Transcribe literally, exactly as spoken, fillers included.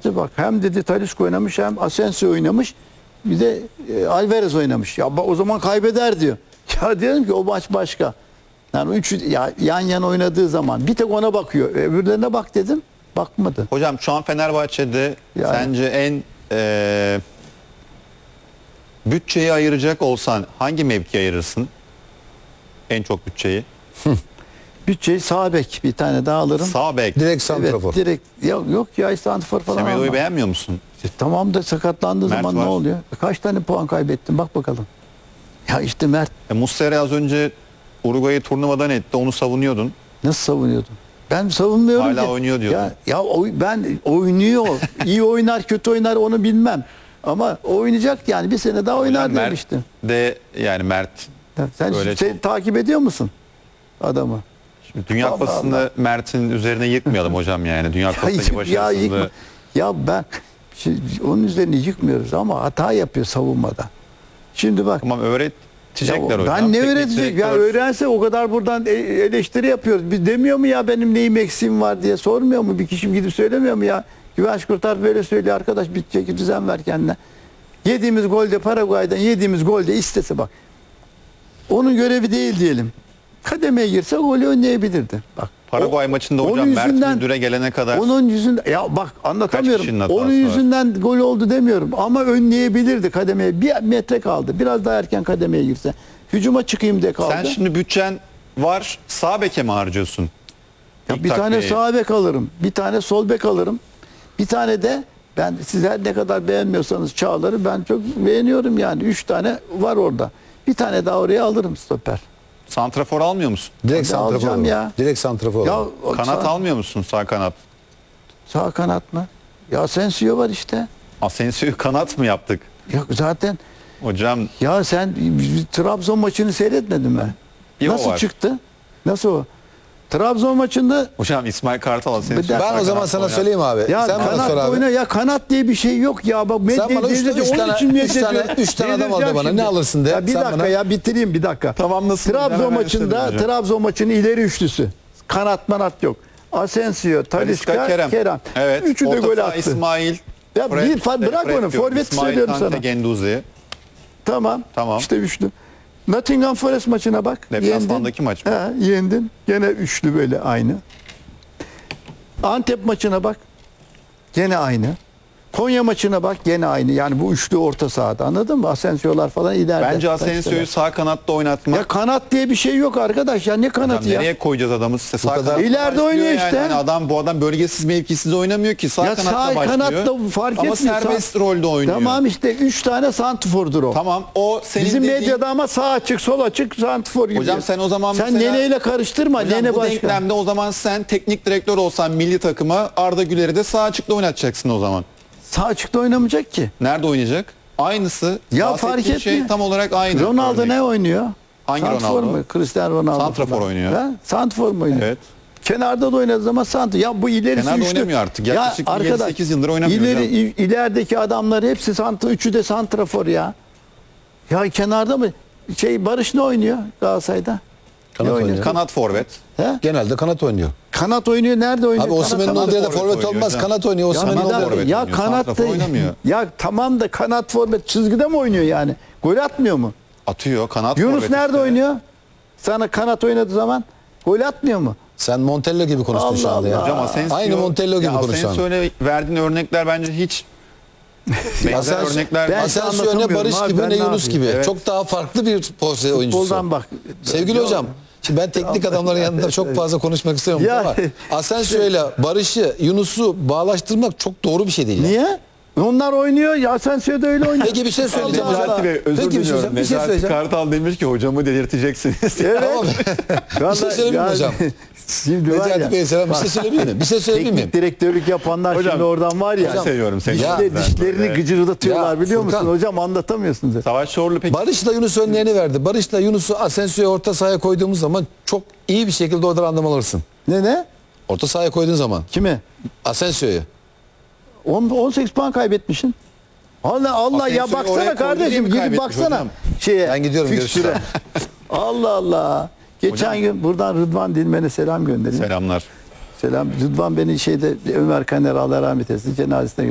açtı bak. Hem dedi Talisca oynamış hem Asensio oynamış. Bir de e, Alvarez oynamış. Ya o zaman kaybeder diyor. Ya diyorum ki o maç başka. Yani üçü ya, yan yana oynadığı zaman bir tek ona bakıyor. Öbürlerine bak dedim. Bakmadı. Hocam şu an Fenerbahçe'de Yani. sence en e, bütçeyi ayıracak olsan hangi mevki ayırırsın? En çok bütçeyi. Bütçeyi sağ bek bir tane daha alırım. Sağ bek. Direkt santrafor. Evet, direkt yok yok ya santrafor falan. Semedo'yu almam. beğenmiyor musun? E, tamam da sakatlandığı Mert zaman var. ne oluyor? E, kaç tane puan kaybettin bak bakalım. Ya işte Mert E, Muslera az önce Uruguay'ı turnuvadan etti. Onu savunuyordun. nasıl savunuyordun? Ben savunmuyorum Hala ki. oynuyor diyordun. Ya, ya oy- ben oynuyor. İyi oynar kötü oynar onu bilmem. Ama oynayacak yani bir sene daha oynar Hocam Mert demiştim. de yani Mert Ya Sen öyle şey, çok- takip ediyor musun adamı? Şimdi Dünya Allah Kupası'nda Allah. Mert'in üzerine yıkmayalım hocam yani. Dünya Ya, Kupası'ndaki yık- ya, başarısızlığı. yıkma. Ya ben şey, onun üzerine yıkmıyoruz ama hata yapıyor savunmada. Şimdi bak. Tamam öğretecekler Ya hocam. ben ne Teknik öğretecek? Ya direktör- öğrense o kadar buradan e- eleştiri yapıyoruz. Biz demiyor mu ya benim neyim eksiğim var diye sormuyor mu? Bir kişi gidip söylemiyor mu ya? Güvenç Kurtar böyle söylüyor arkadaş bir çeki düzen ver kendine. Yediğimiz golde Paraguay'dan yediğimiz golde istese bak. Onun görevi değil diyelim. Kademeye girse golü önleyebilirdi. Bak. Paraguay o- maçında onun hocam Mert yüzünden- Müldür'e gelene kadar Onun yüzünden ya bak anlatamıyorum. kişinin hatası Onun var? yüzünden gol oldu demiyorum ama önleyebilirdi kademeye. Bir metre kaldı. Biraz daha erken kademeye girse. Hücuma çıkayım diye kaldı. sen şimdi bütçen var sağ beke mi harcıyorsun? Ya İlk bir tane takviyeyi. sağ bek alırım. Bir tane sol bek alırım. Bir tane de ben siz her ne kadar beğenmiyorsanız Çağlar'ı ben çok beğeniyorum yani. Üç tane var orada. Bir tane daha oraya alırım stoper. Santrafor almıyor musun? Direkt Hadi santrafor. alacağım olur. ya. Direkt santrafor. Ya olur. o Kanat sağ, almıyor musun sağ kanat? sağ kanat mı? Ya Asensio var işte. Asensio'yu kanat mı yaptık? Ya zaten Hocam ya sen Trabzon maçını seyretmedin mi? Bir o Nasıl var. çıktı? Nasıl o? Trabzon maçında hocam İsmail Kartal Asensio. Bir sağ dakika. Ben o zaman kanat sana oynar. söyleyeyim abi. ya Sen bana kanat sor abi. oyna ya kanat diye bir şey yok ya. Bak Sen bana üç- üç tane- üç tane- üç tane adam al de bana. Ne alırsın de. Ya bir Sen dakika bana- ya bitireyim bir dakika. Tamam, nasıl? Trabzon Hemen maçında söyleyeyim hocam. Trabzon maçının ileri üçlüsü. Kanat manat yok. Asensio, Talisca, Talisca, Kerem. Kerem. Evet. Üçü de Orta gol saha attı. İsmail. Ya bir fa- bırak onu, diyorum. forvet İsmail söylüyorum Kante, sana. Genduzi. Tamam. Tamam. İşte üçlü. Nottingham Forest maçına bak. Deplasmandaki maç mı? He, yendin. Gene üçlü böyle aynı. Antep maçına bak. Gene aynı. Konya maçına bak gene aynı. Yani bu üçlü orta sahada anladın mı? Asensio'lar falan ileride. Bence Asensio'yu sağ kanatta oynatmak. Ya kanat diye bir şey yok arkadaş ya ne Hocam kanatı ya? nereye koyacağız adamı? İşte sağ kadar- kanatta İleride başlıyor oynuyor yani. işte. Hani adam bu adam bölgesiz mevkisiz oynamıyor ki. Sağ Ya kanatta sağ başlıyor. kanatta fark Ama etmiyor. serbest Sağ- rolde oynuyor. Tamam işte üç tane santifordur o. Tamam. O senin Bizim dediğin... medyada ama sağ açık sol açık santifor gibi. Hocam sen o zaman sen mesela- Nene ile karıştırma. Hocam Nene bu başka. denklemde o zaman sen teknik direktör olsan milli takıma Arda Güler'i de sağ açıkta oynatacaksın o zaman. Sağ açıkta oynamayacak ki. Nerede oynayacak? Aynısı. Ya Bahsettiğin fark etmiyor. şey tam olarak aynı. Ronaldo örnek. ne oynuyor? Hangi Santrfor Ronaldo? mu? Cristiano Ronaldo. Santrafor falan. oynuyor. Ha? Santrafor mu oynuyor? Evet. Kenarda da oynadığı zaman santrafor. Ya bu ilerisi Kenarda üçlü. oynamıyor artık. Yaklaşık Ya yedi arkadaş, sekiz yıldır oynamıyor ileri, hocam. i- ilerideki adamlar hepsi santra, üçü de santrafor ya. Ya kenarda mı? Şey Barış ne oynuyor Galatasaray'da? Kanat ne oynuyor? oynuyor. Kanat forvet. He? Genelde kanat oynuyor. Kanat oynuyor. Nerede oynuyor? Abi Kanat- Osimhen'in kanat olduğu yerde forvet forvet oynuyor olmaz. hocam. Kanat oynuyor. Ya, Osimhen'in bir olduğu dakika, forvet ya oynuyor, kanatta santrafor oynamıyor. ya tamam da kanat forvet çizgide mi oynuyor yani? Gol atmıyor mu? Atıyor. Kanat Yunus forvet nerede işte. oynuyor? Sana kanat oynadığı zaman gol atmıyor mu? Sen Montella gibi konuştun şu Allah anda ya. Allah. Hocam Asensio, Aynı Montella gibi ya konuşan. Asensio'yla verdiğin örnekler bence hiç benzer Asensio- örnekler. Ben- Asensio ne anlatamıyorum Barış abi, gibi ben ne ne Yunus yapayım? gibi. Evet. Çok daha farklı bir pozisyon oyuncusu. Futboldan bak. Sevgili Ya- hocam, şimdi ben teknik adamların yanında çok fazla konuşmak istemiyorum Ya- ama Asensio ile Barış'ı, Yunus'u bağlaştırmak çok doğru bir şey değil. yani. Niye? Onlar oynuyor. Ya Asensio da öyle oynuyor. Peki bir şey söyleyeceğim. Allah Allah. Necati Bey özür Peki bir şey diliyorum. söyleyeceğim, bir şey Necati söyleyeceğim. Kartal demiş ki hocamı delirteceksiniz. Evet. Tamam. Bir şey söyleyeyim mi hocam? Şimdi var ya. Necati Bey selam bir şey söyleyebilir miyim? Bir şey söyleyebilir miyim? Teknik direktörlük yapanlar Hocam, şimdi oradan var ya. Ben seviyorum seni. Dişle, Ya, dişlerini böyle. gıcırdatıyorlar Ya, biliyor Furkan. musun? Hocam anlatamıyorsunuz. Savaş Çorlu peki. Barış'la Yunus önlerini verdi. Barış'la Yunus'u Asensio'ya orta sahaya koyduğumuz zaman çok iyi bir şekilde oradan anlam alırsın. Ne ne? Orta sahaya koyduğun zaman Kime? Asensio'yu. on- on sekiz puan kaybetmişsin. Allah Allah ya Asensio'yu oraya baksana koydu diye kardeşim mi gidip kaybetmiş baksana. hocam? Şeye, Ben gidiyorum, fikstüre. görüşürüz. Allah Allah. Geçen Hocam- gün buradan Rıdvan Dilmen'e selam göndereyim. Selamlar. Selam. Rıdvan beni şeyde Ömer Kaner Allah rahmet eylesin cenazesine